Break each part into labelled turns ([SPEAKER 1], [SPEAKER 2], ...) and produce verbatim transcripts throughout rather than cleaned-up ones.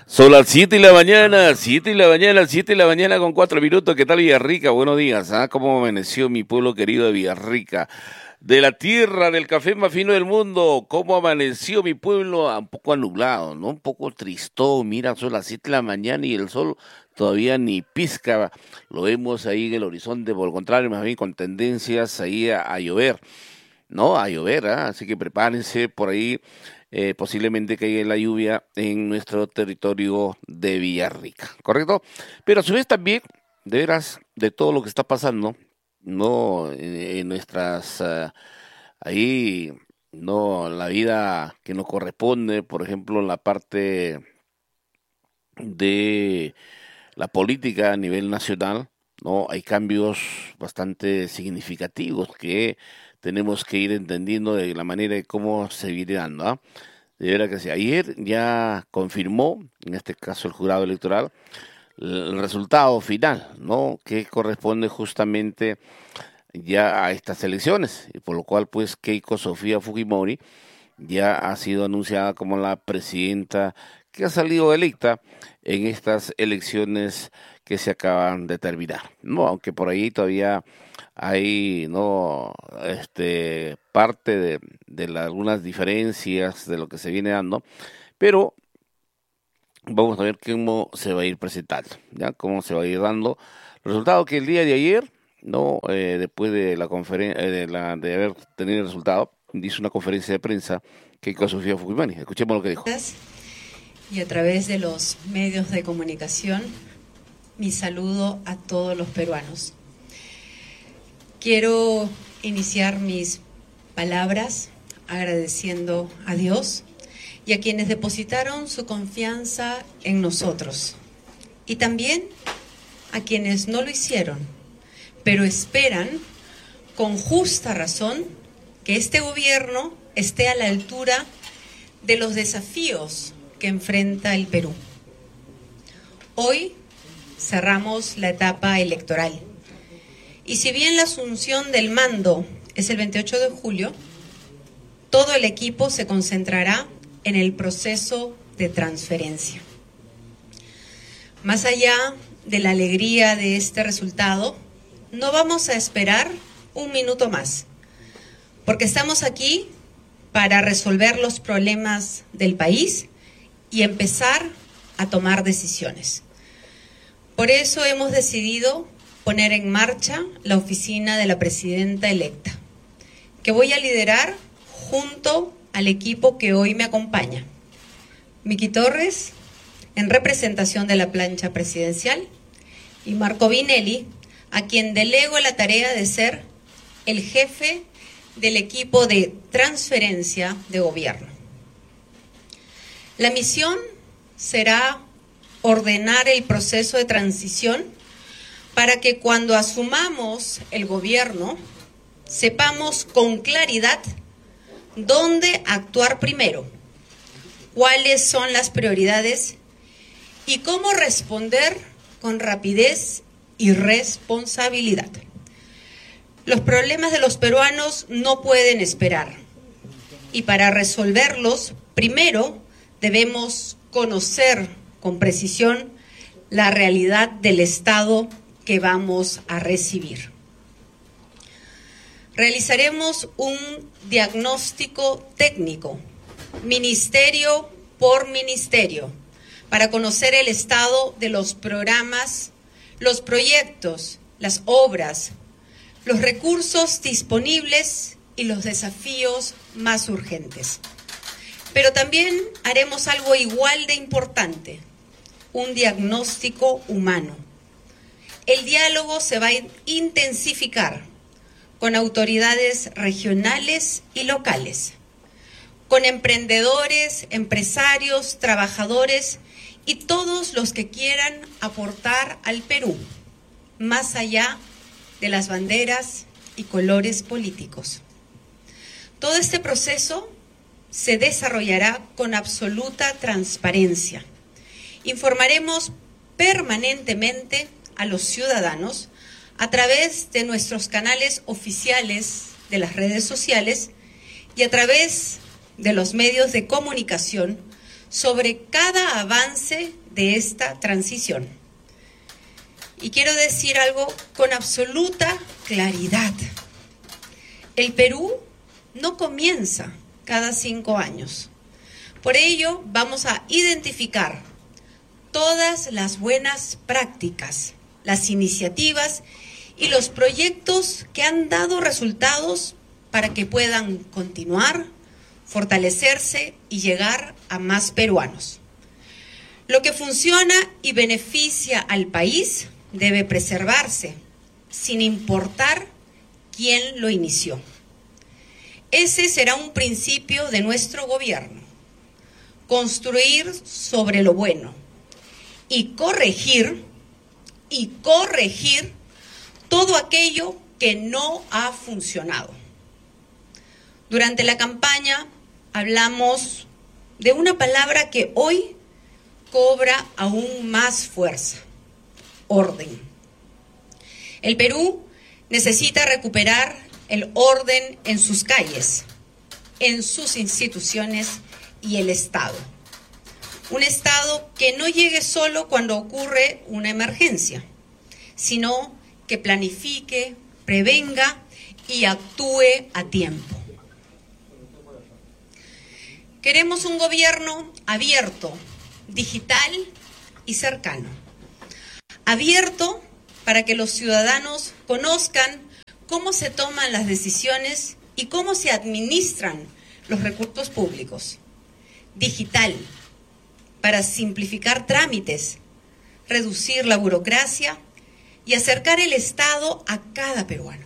[SPEAKER 1] Son las siete de la mañana, siete de la mañana, siete de la mañana con cuatro minutos. ¿Qué tal Villarrica? Buenos días. ¿Ah? ¿Cómo amaneció mi pueblo querido de Villarrica? De la tierra del café más fino del mundo. ¿Cómo amaneció mi pueblo? Un poco nublado, ¿no? Un poco tristón. Mira, son las siete de la mañana y el sol todavía ni pizca. Lo vemos ahí en el horizonte, por el contrario, más bien con tendencias ahí a, a llover. No, a llover, ¿eh? Así que prepárense por ahí. Eh, posiblemente caiga la lluvia en nuestro territorio de Villarrica, ¿correcto? Pero a su vez también, de veras, de todo lo que está pasando, no en, en nuestras, uh, ahí, no, la vida que nos corresponde, por ejemplo, la parte de la política a nivel nacional, no, hay cambios bastante significativos que tenemos que ir entendiendo de la manera de cómo se viene dando, ¿ah? De verdad que sí. Ayer ya confirmó, en este caso el jurado electoral, el resultado final, ¿no? Que corresponde justamente ya a estas elecciones, y por lo cual pues Keiko Sofía Fujimori ya ha sido anunciada como la presidenta que ha salido electa en estas elecciones que se acaban de terminar, no, aunque por ahí todavía hay no este parte de, de la, algunas diferencias de lo que se viene dando, pero vamos a ver cómo se va a ir presentando, ya cómo se va a ir dando el resultado que el día de ayer, no eh, después de la conferencia eh, de, la, de haber tenido el resultado, hizo una conferencia de prensa Keiko Sofía Fujimori. Escuchemos lo que dijo.
[SPEAKER 2] Y a través de los medios de comunicación, mi saludo a todos los peruanos. Quiero iniciar mis palabras agradeciendo a Dios y a quienes depositaron su confianza en nosotros, y también a quienes no lo hicieron, pero esperan con justa razón que este gobierno esté a la altura de los desafíos que enfrenta el Perú. Hoy cerramos la etapa electoral. Y si bien la asunción del mando es el veintiocho de julio, todo el equipo se concentrará en el proceso de transferencia. Más allá de la alegría de este resultado, no vamos a esperar un minuto más, porque estamos aquí para resolver los problemas del país y empezar a tomar decisiones. Por eso hemos decidido poner en marcha la oficina de la presidenta electa, que voy a liderar junto al equipo que hoy me acompaña. Miki Torres, en representación de la plancha presidencial, y Marco Vinelli, a quien delego la tarea de ser el jefe del equipo de transferencia de gobierno. La misión será ordenar el proceso de transición para que cuando asumamos el gobierno sepamos con claridad dónde actuar primero, cuáles son las prioridades y cómo responder con rapidez y responsabilidad. Los problemas de los peruanos no pueden esperar, y para resolverlos, primero debemos conocer con precisión la realidad del Estado que vamos a recibir. Realizaremos un diagnóstico técnico, ministerio por ministerio, para conocer el estado de los programas, los proyectos, las obras, los recursos disponibles y los desafíos más urgentes. Pero también haremos algo igual de importante, un diagnóstico humano. El diálogo se va a intensificar con autoridades regionales y locales, con emprendedores, empresarios, trabajadores y todos los que quieran aportar al Perú, más allá de las banderas y colores políticos. Todo este proceso se desarrollará con absoluta transparencia. Informaremos permanentemente a los ciudadanos a través de nuestros canales oficiales de las redes sociales y a través de los medios de comunicación sobre cada avance de esta transición. Y quiero decir algo con absoluta claridad. El Perú no comienza cada cinco años. Por ello, vamos a identificar todas las buenas prácticas, las iniciativas y los proyectos que han dado resultados para que puedan continuar, fortalecerse y llegar a más peruanos. Lo que funciona y beneficia al país debe preservarse, sin importar quién lo inició. Ese será un principio de nuestro gobierno: construir sobre lo bueno y corregir, y corregir todo aquello que no ha funcionado. Durante la campaña hablamos de una palabra que hoy cobra aún más fuerza: orden. El Perú necesita recuperar el orden en sus calles, en sus instituciones y el Estado. Un Estado que no llegue solo cuando ocurre una emergencia, sino que planifique, prevenga y actúe a tiempo. Queremos un gobierno abierto, digital y cercano. Abierto para que los ciudadanos conozcan cómo se toman las decisiones y cómo se administran los recursos públicos. Digital, para simplificar trámites, reducir la burocracia y acercar el Estado a cada peruano.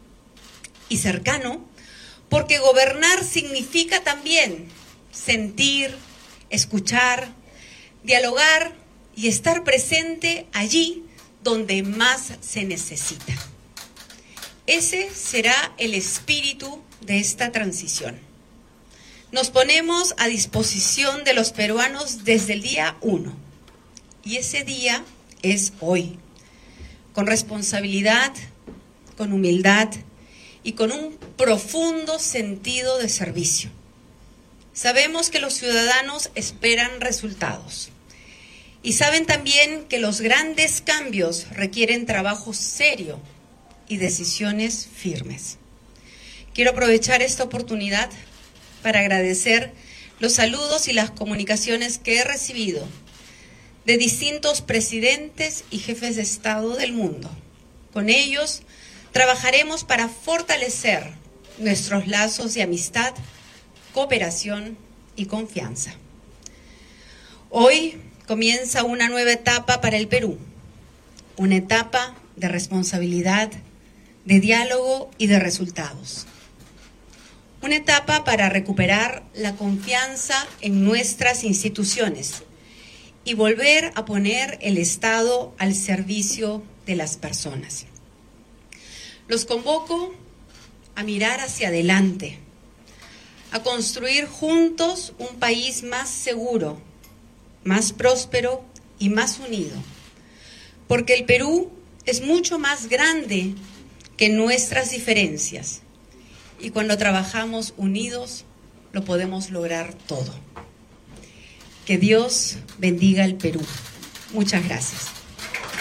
[SPEAKER 2] Y cercano, porque gobernar significa también sentir, escuchar, dialogar y estar presente allí donde más se necesita. Ese será el espíritu de esta transición. Nos ponemos a disposición de los peruanos desde el día uno, y ese día es hoy, con responsabilidad, con humildad y con un profundo sentido de servicio. Sabemos que los ciudadanos esperan resultados y saben también que los grandes cambios requieren trabajo serio y decisiones firmes. Quiero aprovechar esta oportunidad para agradecer los saludos y las comunicaciones que he recibido de distintos presidentes y jefes de Estado del mundo. Con ellos trabajaremos para fortalecer nuestros lazos de amistad, cooperación y confianza. Hoy comienza una nueva etapa para el Perú, una etapa de responsabilidad, de diálogo y de resultados. Una etapa para recuperar la confianza en nuestras instituciones y volver a poner el Estado al servicio de las personas. Los convoco a mirar hacia adelante, a construir juntos un país más seguro, más próspero y más unido, porque el Perú es mucho más grande que nuestras diferencias, y cuando trabajamos unidos lo podemos lograr todo. Que Dios bendiga el Perú. Muchas gracias.